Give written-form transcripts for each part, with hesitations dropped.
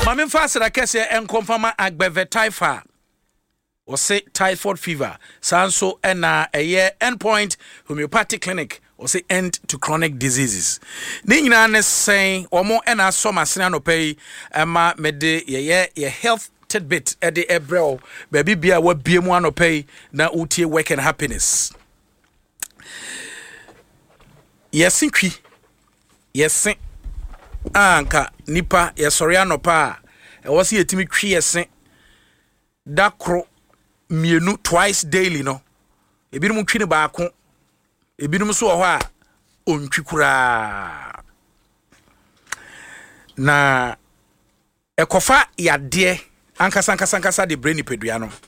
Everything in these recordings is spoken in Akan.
Mame fasira kese enkonfama agbevetaifa. Or say typhoid fever. Sanso ena eye endpoint homeopathic clinic. Or say end to chronic diseases. Ni nyina ne say omo ena so masena no pay ama mede ye health tidbit ede ebrel baby bia wa biemu anopai na utie work and happiness. Yesinkwi yesen anka nipa yesori anopa e wo se yetimi twi yesen dakro mienu twice daily no ebinum twi ne baako ebinum so ho a ontwi kura na ekofa yade ankasa de brain pedua no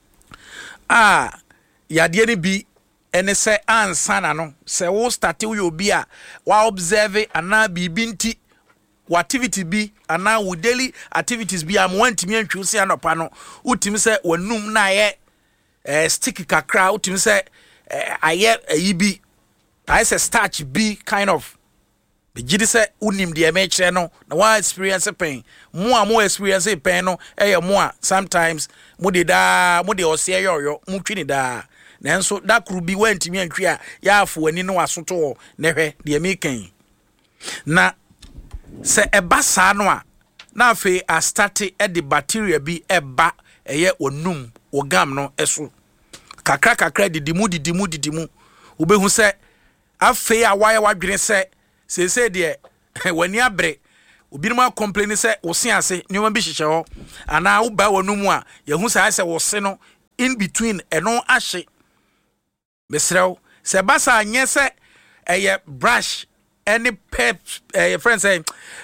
yade ni bi ene se ansana no se wo start wo obi a wa observe ana bibinti activity bi ana wo daily activities bi am wantimi antwi se anopa no utimi se wanum na ye stick kakra utimi se aye ayibi I say starch bi kind of Bigidi se unim de emechre no na wa experience pain mo experience pain no mo sometimes mo de ose yoyo mo twini da nanso da kuru bi wantimi antwi a ya afo ani no wasoto ne hwe de mekan na se eba sa no a na afi a start e de bacteria bi eba eye onum ogam no eso kakra didimu ubehu se afi a waya wadwene se de wani abre obinuma complain se wo se ase nyoma bi hihye ho ana wo ba wonu mu a yehu se wo se no in between eno ahye mesrew se basa anye se eye brush any pep friend say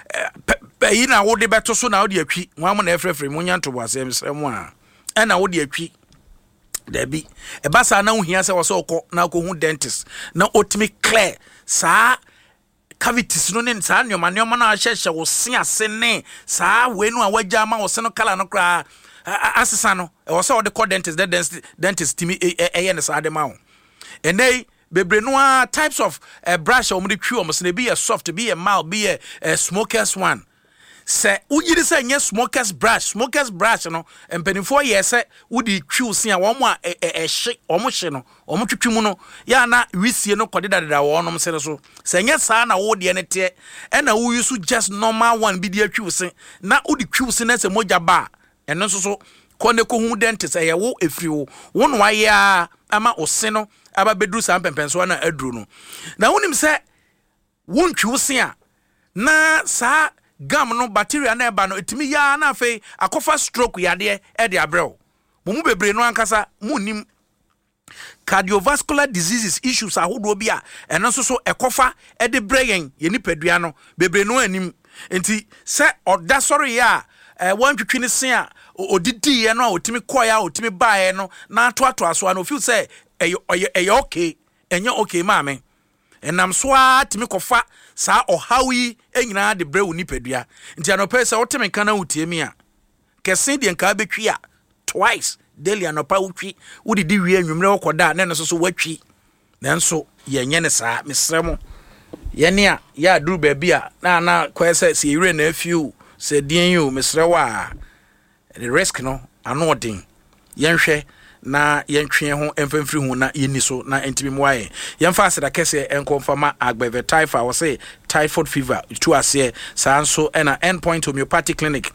yi na wo de beto so na wo de atwi nwa mo na efrefre mo nya ntobo ase mesrew mu a na wo de atwi debi e basa na wo hia se wo so okọ na ko hu dentist na otimi clear sa cavities no ne sa nyoma na ahyehyɛ wo se ase ne sa wenu a wagya ma wo se no kala no kra asesa no e wo se wo de call dentist timi ne sa de ma wo enei bebre no types of brush o mo de twi o mo se be a soft be a mild be a smoker's one se uyiri se nye smoker's brush no empenifo ye se wudi twi se a wo mo hye o mo hye no o mo twitwi mu no ya na wisie no kodedadada wo no se so se nye sa na wo de ne te e na wo use just normal one bi de twi se na wudi twi se na se moja ba eno so kone ko hu dentist ye wo efri wo no waye ama ose no aba bedru sa pempenso na adru no na wonim se won twi se a na sa gam no bacteria na eba no etimi ya na afei akofa stroke yade e de abrel mu bebre no ankasa mu nim cardiovascular diseases issues ahodo bi a eno so ekofa e de brain ye nipadua no bebre no anim enti se oda sorry ya wantwitwi ne se a odidi ye no otimi koya otimi baaye no na ato aso no feel say eyo okay enye okay maame enam so a timi kofa sa ohawi enyina de brew nipadua nti anopa se woteme kana utiemi a kese de nka betwi a twice daily anopa wutwi wudidi wie anwumre wokoda na no so watwi nanso yenye ne sa mesremo yene a ya duru ba bia na kwese se yire na afiu se dien yu mesrewa the risk no anodin yenhwe na yentwe ho emfamfiri hu na yeni so na entimi mwaye yemfa aseda kese enkonfama agbeve typhoid wo say typhoid fever to ase sanso na endpoint homeopathic clinic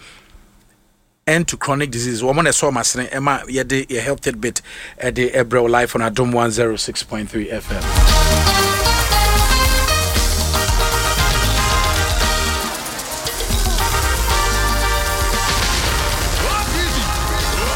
end to chronic disease wo mo na so masene ema ye health bit e de Ebrew life on Adom 106.3 FM